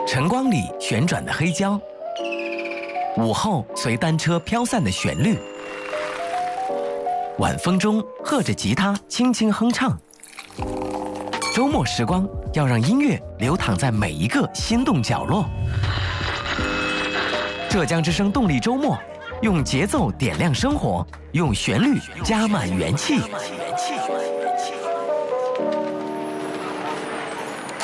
晨光里旋转的黑胶，午后随单车飘散的旋律，晚风中和着吉他轻轻哼唱。周末时光要让音乐流淌在每一个心动角落。浙江之声动力周末，用节奏点亮生活，用旋律加满元气。